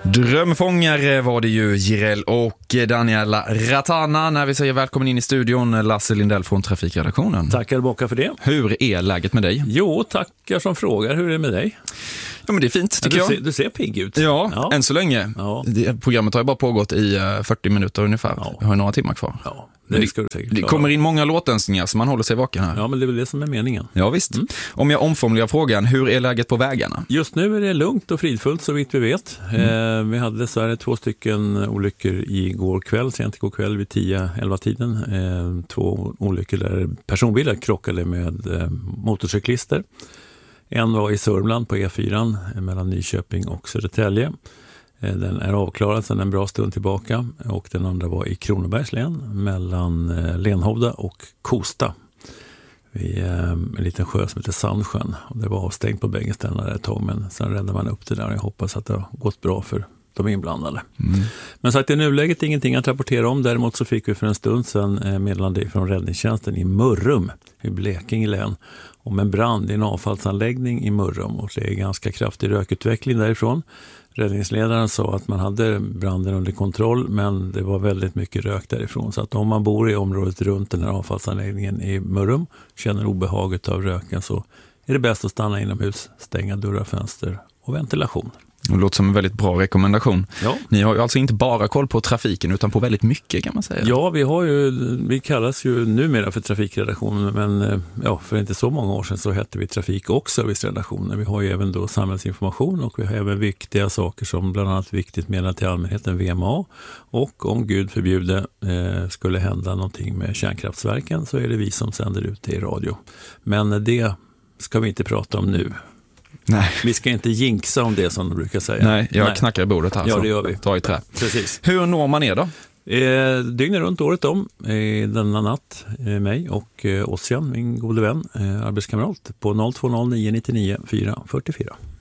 Drömfångare var det ju, Jireel och Daniela Ratana, när vi säger välkommen in i studion, Lasse Lindell från Trafikredaktionen. Tackar Bocka för det. Hur är läget med dig? Jo, tackar som frågar. Hur är det med dig? Ja, men det är fint tycker jag. Du ser pigg ut. Ja, än så länge. Ja. Programmet har ju bara pågått i 40 minuter ungefär. Ja. Jag har några timmar kvar. Ja. Det kommer in många låtönskningar så man håller sig vaken här. Ja, men det är väl det som är meningen. Ja, visst. Om jag omformulerar frågan, hur är läget på vägarna? Just nu är det lugnt och fridfullt så vitt vi vet. Vi hade dessvärre 2 olyckor igår kväll, sent igår kväll vid 10-11 tiden. 2 olyckor där personbilar krockade med motorcyklister. En var i Sörmland på E4 mellan Nyköping och Södertälje. Den är avklarad sedan en bra stund tillbaka, och den andra var i Kronobergs län mellan Lenhovda och Kosta vid en liten sjö som heter Sandsjön. Och det var avstängt på bägge ställena ett tag, men sen räddade man upp det där och jag hoppas att det har gått bra för de inblandade. Men sagt, i nuläget ingenting att rapportera om. Däremot så fick vi för en stund sedan meddelande från räddningstjänsten i Mörrum i Blekinge län om en brand i en avfallsanläggning i Mörrum, och det är ganska kraftig rökutveckling därifrån. Räddningsledaren sa att man hade branden under kontroll, men det var väldigt mycket rök därifrån. Så att om man bor i området runt den här avfallsanläggningen i Mörrum, känner obehaget av röken, så är det bäst att stanna inomhus, stänga dörrar, fönster och ventilation. Det låter som en väldigt bra rekommendation. Ja. Ni har ju alltså inte bara koll på trafiken utan på väldigt mycket, kan man säga. Ja, vi kallas ju numera för trafikredaktionen, men för inte så många år sedan så hette vi trafik- och serviceredaktionen. Vi har ju även då samhällsinformation, och vi har även viktiga saker som bland annat viktigt meddelande till allmänheten, VMA, och om Gud förbjude skulle hända någonting med kärnkraftverken så är det vi som sänder ut det i radio. Men det ska vi inte prata om nu. Nej. Vi ska inte jinxa om det, som de brukar säga. Nej, jag knackar i bordet här. Ja, det gör vi. Ta i trä. Precis. Hur når man er då? Dygnet runt året om, denna natt, mig och Ossian, min gode vän, arbetskamrat, på 020 999 444.